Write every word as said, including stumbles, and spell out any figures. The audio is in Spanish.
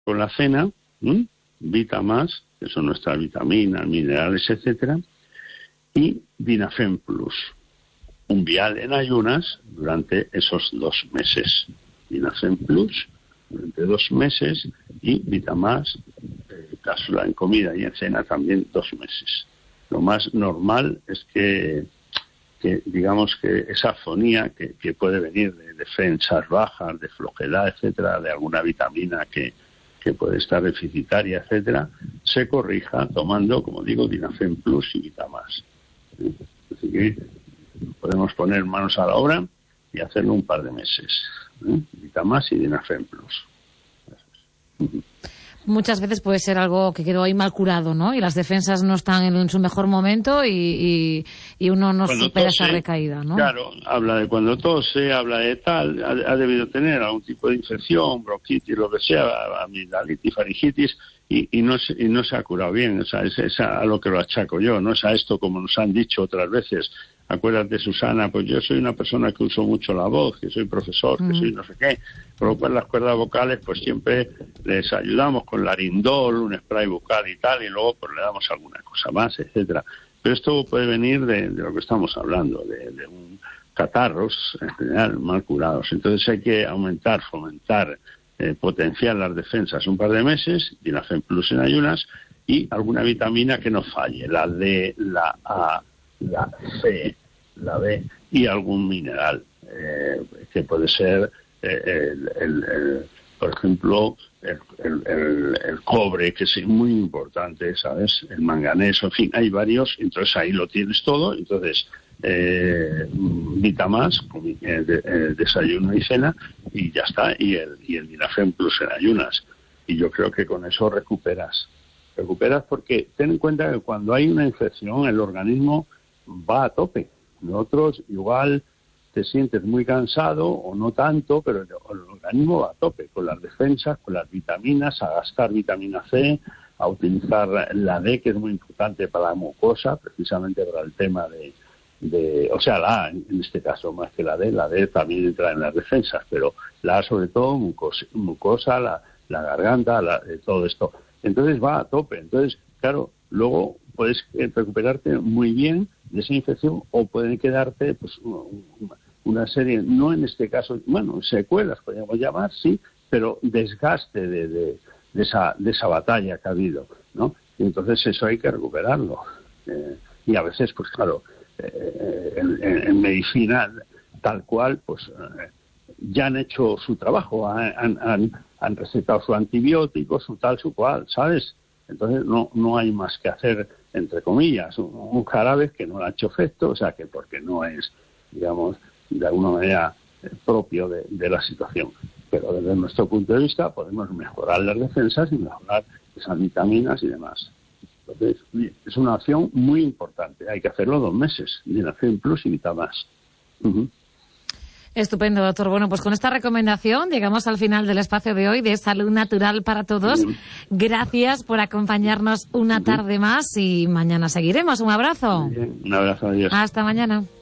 con la cena, ¿m? Vitamas, que son nuestras vitaminas, minerales, etcétera, y Dinafen Plus, un vial en ayunas durante esos dos meses. Dinafen Plus durante dos meses y Vitamás, eh, cápsula en comida y en cena también dos meses. Lo más normal es que, que digamos que esa afonía que, que puede venir de defensas bajas, de flojedad, etcétera, de alguna vitamina que, que puede estar deficitaria, etcétera, se corrija tomando, como digo, Dinafen Plus y Vitamás. Así que podemos poner manos a la obra y hacerlo un par de meses. ¿eh? Vitamás y Dinafen Plus. Muchas veces puede ser algo que quedó ahí mal curado, ¿no? Y las defensas no están en su mejor momento y, y, y uno no Cuando supera tose, esa recaída, ¿no? Claro, habla de cuando tose, habla de tal, ha, ha debido tener algún tipo de infección, bronquitis, lo que sea, amigdalitis, faringitis, y, y, no, se, y no se ha curado bien. O sea, es, es a lo que lo achaco yo, no es a esto como nos han dicho otras veces. Acuérdate, Susana, pues yo soy una persona que uso mucho la voz, que soy profesor, que mm. soy no sé qué, por lo cual las cuerdas vocales pues siempre les ayudamos con larindol, un spray bucal y tal, y luego pues le damos alguna cosa más, etcétera. Pero esto puede venir de, de lo que estamos hablando, de, de un catarros en general mal curados. Entonces hay que aumentar, fomentar, eh, potenciar las defensas un par de meses, Dinafen Plus en ayunas, y alguna vitamina que no falle, la D, la A, la C, la B y algún mineral, eh, que puede ser eh, el, el, el, por ejemplo el, el, el, el cobre, que es muy importante, ¿sabes? El manganeso, en fin, hay varios, entonces ahí lo tienes todo. Entonces eh, Vitamás, eh, de, eh, desayuno y cena, y ya está, y el, y el Dinafen Plus en ayunas, y yo creo que con eso recuperas recuperas porque ten en cuenta que cuando hay una infección el organismo va a tope. Nosotros igual te sientes muy cansado o no tanto, pero el, el organismo va a tope con las defensas, con las vitaminas, a gastar vitamina C, a utilizar la D, que es muy importante para la mucosa, precisamente para el tema de, de o sea, la A en este caso más que la D, la D también entra en las defensas, pero la A sobre todo, mucosa, mucosa la, la garganta, la, todo esto. Entonces va a tope. Entonces, claro, luego puedes recuperarte muy bien de esa infección o pueden quedarte pues una, una serie, no en este caso, bueno, secuelas podríamos llamar, sí, pero desgaste de, de, de esa de esa batalla que ha habido, ¿no? Y entonces eso hay que recuperarlo. Eh, y a veces, pues claro, eh, en, en, en medicina tal cual, pues eh, ya han hecho su trabajo, han, han, han recetado su antibiótico, su tal, su cual, ¿sabes? Entonces no no hay más que hacer, entre comillas, un, un jarabe que no le ha hecho efecto, o sea que porque no es, digamos, de alguna manera eh, propio de, de la situación. Pero desde nuestro punto de vista podemos mejorar las defensas y mejorar esas vitaminas y demás. Entonces, es una acción muy importante. Hay que hacerlo dos meses, Dinafen Plus y Vitamás. Uh-huh. Estupendo, doctor. Bueno, pues con esta recomendación llegamos al final del espacio de hoy de Salud Natural para Todos. Bien. Gracias por acompañarnos una tarde más y mañana seguiremos. Un abrazo. Bien. Un abrazo, adiós. Hasta mañana.